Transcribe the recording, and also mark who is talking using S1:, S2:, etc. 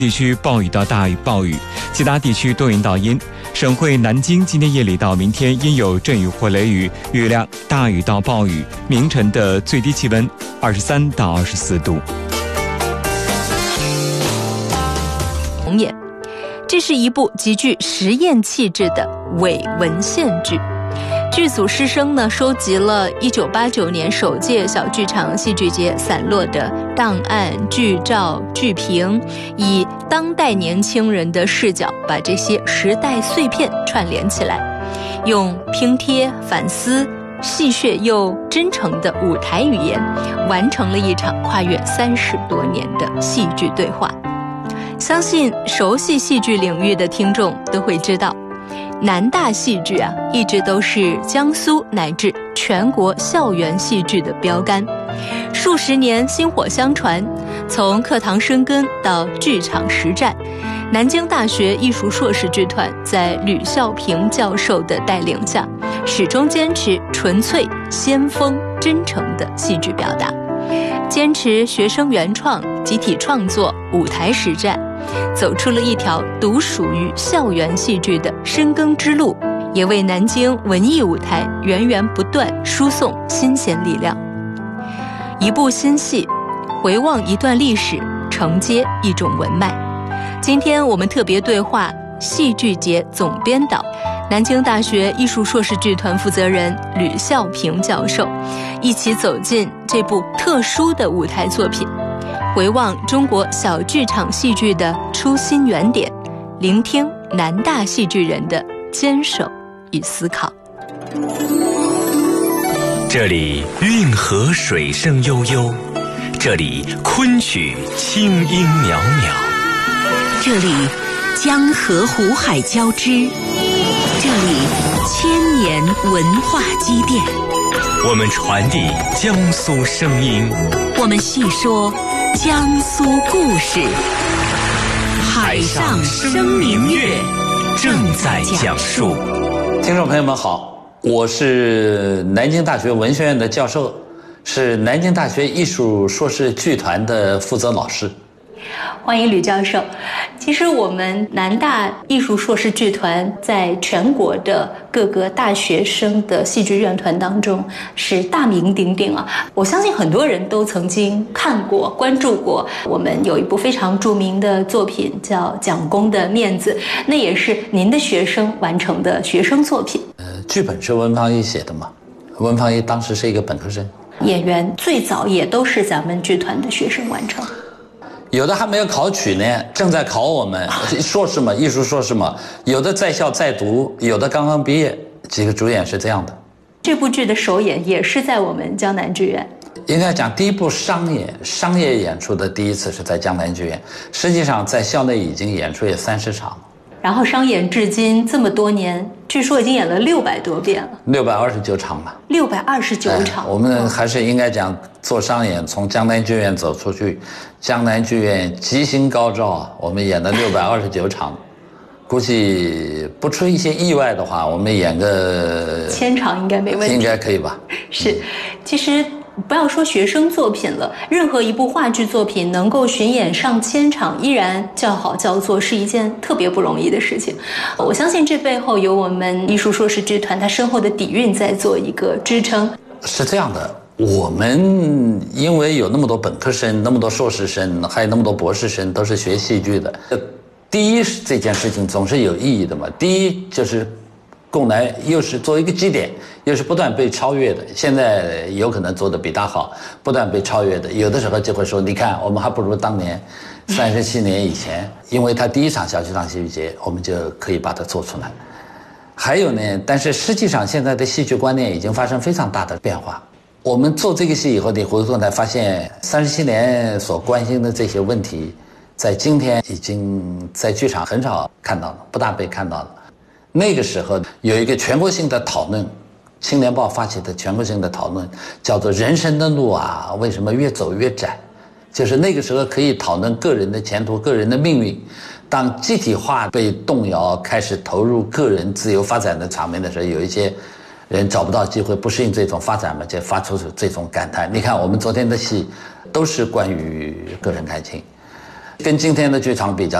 S1: 地区暴雨到大雨暴雨，其他地区多云到阴。省会南京今天夜里到明天阴有阵雨或雷雨，雨量大雨到暴雨。明晨的最低气温23到24度。
S2: 这是一部极具实验气质的伪文献剧。剧组师生呢，收集了1989年首届小剧场戏剧节散落的档案、剧照、剧评，以当代年轻人的视角，把这些时代碎片串联起来，用拼贴、反思、戏谑又真诚的舞台语言，完成了一场跨越30多年的戏剧对话。相信熟悉戏剧领域的听众都会知道，南大戏剧一直都是江苏乃至全国校园戏剧的标杆，数十年薪火相传，从课堂生根到剧场实战。南京大学艺术硕士剧团在吕孝平教授的带领下，始终坚持纯粹、先锋、真诚的戏剧表达，坚持学生原创、集体创作、舞台实战，走出了一条独属于校园戏剧的深耕之路，也为南京文艺舞台源源不断输送新鲜力量。一部新戏，回望一段历史，承接一种文脉。今天我们特别对话戏剧节总编导、南京大学艺术硕士剧团负责人吕孝平教授，一起走进这部特殊的舞台作品，回望中国小剧场戏剧的初心原点，聆听南大戏剧人的坚守与思考。
S3: 这里运河水声悠悠，这里昆曲清音袅袅，
S4: 这里江河湖海交织，这里千年文化积淀。
S3: 我们传递江苏声音，
S4: 我们细说江苏故事。海上生明月正在讲述。
S5: 听众朋友们好，我是南京大学文学院的教授，是南京大学艺术硕士剧团的负责老师。
S2: 欢迎吕教授。其实我们南大艺术硕士剧团在全国的各个大学生的戏剧院团当中是大名鼎鼎啊！我相信很多人都曾经看过、关注过。我们有一部非常著名的作品叫《蒋公的面子》，那也是您的学生完成的学生作品。
S5: 剧本是文芳一写的嘛？文芳一当时是一个本科生，
S2: 演员最早也都是咱们剧团的学生完成。
S5: 有的还没有考取呢，正在考我们硕士嘛，艺术硕士嘛，有的在校在读，有的刚刚毕业，几个主演是这样的。
S2: 这部剧的首演也是在我们江南剧院。
S5: 应该讲第一部商业演出的第一次是在江南剧院，实际上在校内已经演出也30场，
S2: 然后商演至今这么多年，据说已经演了600多遍了
S5: ，629场吧
S2: ，629场。
S5: 我们还是应该讲做商演，从江南剧院走出去，江南剧院吉星高照啊，我们演了629场，估计不出一些意外的话，我们演个
S2: 1000场应该没问题，
S5: 应该可以吧？
S2: 是，其实不要说学生作品了，任何一部话剧作品能够巡演上1000场，依然叫好叫座，是一件特别不容易的事情。我相信这背后有我们艺术硕士剧团它深厚的底蕴在做一个支撑。
S5: 是这样的，我们因为有那么多本科生，那么多硕士生，还有那么多博士生都是学戏剧的。第一，这件事情总是有意义的嘛。第一就是供来又是作为一个基点，又是不断被超越的。现在有可能做得比他好，不断被超越的。有的时候就会说，你看我们还不如当年37年以前，因为他第一场小剧场戏剧节，我们就可以把它做出来。还有呢，但是实际上现在的戏剧观念已经发生非常大的变化。我们做这个戏以后，你回头来发现37年所关心的这些问题，在今天已经在剧场很少看到了，不大被看到了。那个时候有一个全国性的讨论，青年报发起的全国性的讨论，叫做人生的路啊，为什么越走越窄？就是那个时候可以讨论个人的前途、个人的命运。当集体化被动摇，开始投入个人自由发展的场面的时候，有一些人找不到机会，不适应这种发展嘛，就发出这种感叹。你看我们昨天的戏都是关于个人感情。 跟今天的剧场比较。